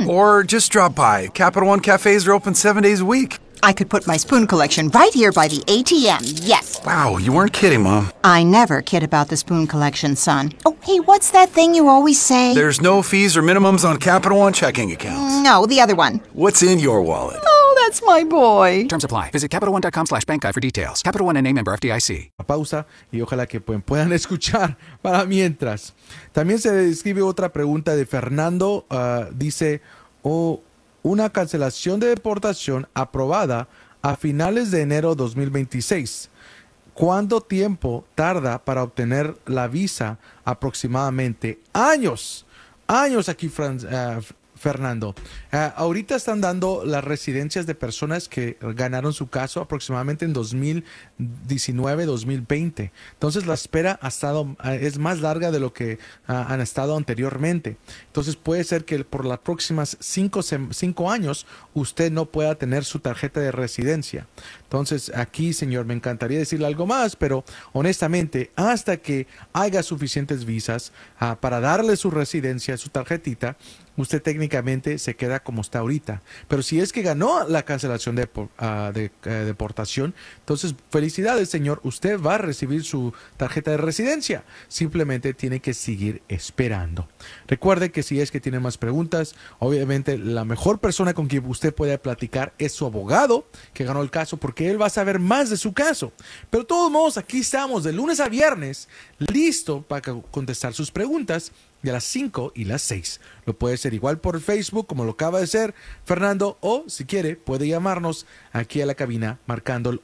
Or just drop by. Capital One cafes are open 7 days a week. I could put my spoon collection right here by the ATM, yes. Wow, you weren't kidding, Mom. I never kid about the spoon collection, son. Oh, hey, what's that thing you always say? There's no fees or minimums on Capital One checking accounts. No, the other one. What's in your wallet? Oh, that's my boy. Terms apply. Visit CapitalOne.com/bank guide for details. Capital One NA, member FDIC. Pausa y ojalá que puedan escuchar para mientras. También se escribe otra pregunta de Fernando. Dice, una cancelación de deportación aprobada a finales de enero 2026. ¿Cuánto tiempo tarda para obtener la visa? Aproximadamente años. Años aquí, Fernando. Ahorita están dando las residencias de personas que ganaron su caso aproximadamente en 2019, 2020. Entonces la espera es más larga de lo que han estado anteriormente. Entonces puede ser que por las próximas 5 años usted no pueda tener su tarjeta de residencia. Entonces aquí, señor, me encantaría decirle algo más, pero honestamente, hasta que haya suficientes visas para darle su residencia, su tarjetita, usted técnicamente se queda como está ahorita. Pero si es que ganó la cancelación de deportación, entonces felicidades, señor. Usted va a recibir su tarjeta de residencia. Simplemente tiene que seguir esperando. Recuerde que si es que tiene más preguntas, obviamente la mejor persona con quien usted puede platicar es su abogado que ganó el caso, porque él va a saber más de su caso. Pero de todos modos, aquí estamos de lunes a viernes, listo para contestar sus preguntas de las 5 y las 6. Lo puede hacer igual por Facebook, como lo acaba de hacer Fernando, o si quiere, puede llamarnos aquí a la cabina marcando el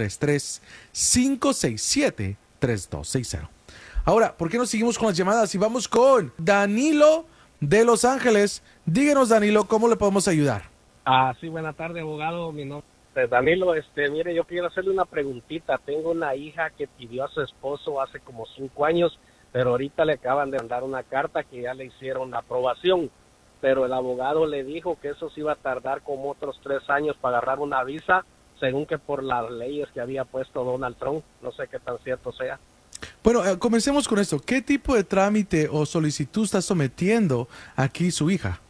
833-567-3260. Ahora, ¿por qué no seguimos con las llamadas y vamos con Danilo de Los Ángeles? Díganos, Danilo, ¿cómo le podemos ayudar? Sí, buena tarde, abogado. Mi nombre es Danilo. Mire, yo quiero hacerle una preguntita. Tengo una hija que pidió a su esposo hace como 5 años, pero ahorita le acaban de mandar una carta que ya le hicieron la aprobación, pero el abogado le dijo que eso se iba a tardar como otros 3 años para agarrar una visa, según que por las leyes que había puesto Donald Trump. No sé qué tan cierto sea. Bueno, comencemos con esto. ¿Qué tipo de trámite o solicitud está sometiendo aquí su hija?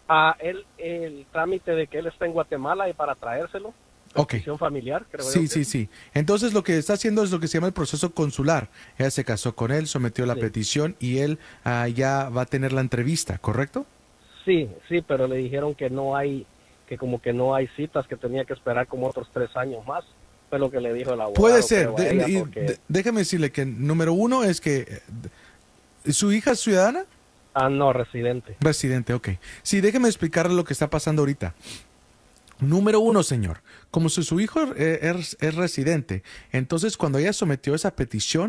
El trámite de que él está en Guatemala y para traérselo. Ok. Familiar, creo. Sí. Entonces lo que está haciendo es lo que se llama el proceso consular. Ella se casó con él, sometió la petición y él ya va a tener la entrevista, ¿correcto? Sí, pero le dijeron que no hay citas, que tenía que esperar como otros 3 años más. Fue lo que le dijo el abogado. Puede ser. Porque... Déjame decirle que número uno es que ¿su hija es ciudadana? No, residente. Residente, ok. Sí, déjeme explicarle lo que está pasando ahorita. Número uno, señor, como si su hijo es residente, entonces cuando ella sometió esa petición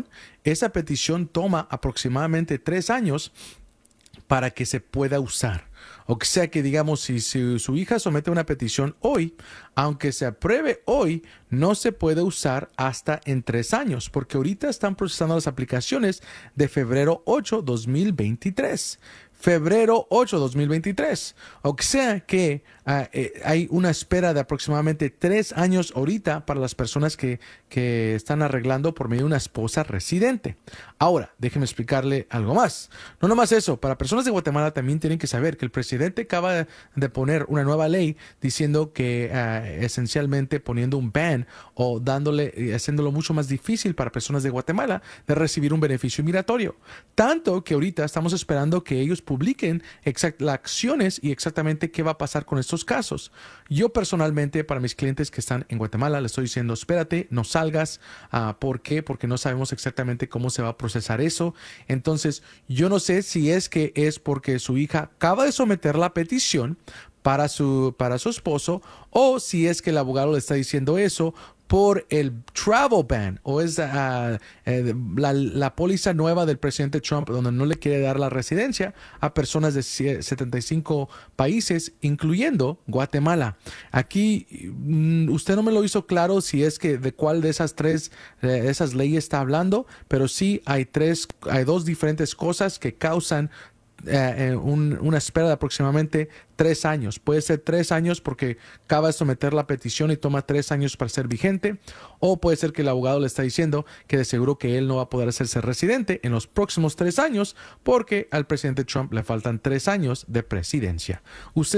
toma aproximadamente 3 años para que se pueda usar. O sea que, digamos, si su hija somete una petición hoy, aunque se apruebe hoy, no se puede usar hasta en 3 años, porque ahorita están procesando las aplicaciones de febrero 8, 2023. Febrero 8, 2023. O sea que hay una espera de aproximadamente 3 años ahorita para las personas que están arreglando por medio de una esposa residente. Ahora, déjeme explicarle algo más. No nomás eso, para personas de Guatemala también tienen que saber que el presidente acaba de poner una nueva ley diciendo que esencialmente poniendo un ban o haciéndolo mucho más difícil para personas de Guatemala de recibir un beneficio migratorio. Tanto que ahorita estamos esperando que ellos publiquen las acciones y exactamente qué va a pasar con estos casos. Yo personalmente, para mis clientes que están en Guatemala, les estoy diciendo, espérate, no salgas. ¿Por qué? Porque no sabemos exactamente cómo se va a procesar eso. Entonces, yo no sé si es que es porque su hija acaba de someter la petición para su esposo, o si es que el abogado le está diciendo eso por el travel ban, o es la póliza nueva del presidente Trump, donde no le quiere dar la residencia a personas de 75 países, incluyendo Guatemala. Aquí usted no me lo hizo claro si es que de cuál de esas esas leyes está hablando, pero sí hay 2 diferentes cosas que causan una espera de aproximadamente 3 años. Puede ser 3 años porque acaba de someter la petición y toma 3 años para ser vigente, o puede ser que el abogado le está diciendo que de seguro que él no va a poder hacerse residente en los próximos 3 años porque al presidente Trump le faltan 3 años de presidencia. Usted